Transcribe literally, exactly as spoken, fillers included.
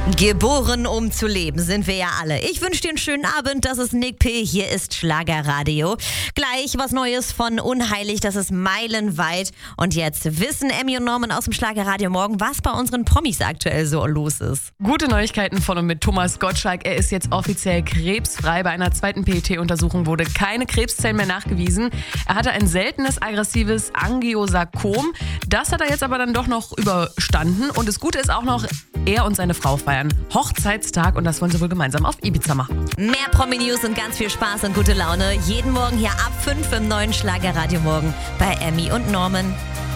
Geboren, um zu leben, sind wir ja alle. Ich wünsche dir einen schönen Abend, das ist Nick P., hier ist Schlagerradio. Gleich was Neues von Unheilig, das ist meilenweit. Und jetzt wissen Emmy und Norman aus dem Schlagerradio morgen, was bei unseren Promis aktuell so los ist. Gute Neuigkeiten von und mit Thomas Gottschalk. Er ist jetzt offiziell krebsfrei. Bei einer zweiten P E T-Untersuchung wurde keine Krebszellen mehr nachgewiesen. Er hatte ein seltenes aggressives Angiosarkom. Das hat er jetzt aber dann doch noch überstanden. Und das Gute ist auch noch, er und seine Frau feiern Hochzeitstag und das wollen sie wohl gemeinsam auf Ibiza machen. Mehr Promi-News und ganz viel Spaß und gute Laune jeden Morgen hier ab fünf im neuen Schlagerradio morgen bei Emmy und Norman.